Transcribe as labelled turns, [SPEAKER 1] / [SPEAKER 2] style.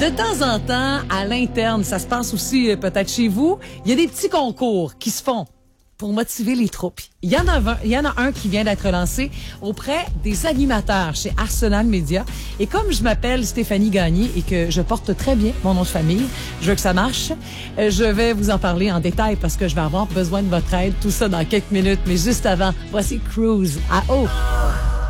[SPEAKER 1] De temps en temps, à l'interne, ça se passe aussi peut-être chez vous, il y a des petits concours qui se font pour motiver les troupes. Il y en a un qui vient d'être lancé auprès des animateurs chez Arsenal Media. Et comme je m'appelle Stéphanie Gagné et que je porte très bien mon nom de famille, je veux que ça marche, je vais vous en parler en détail parce que je vais avoir besoin de votre aide. Tout ça dans quelques minutes. Mais juste avant, voici Cruise à eau.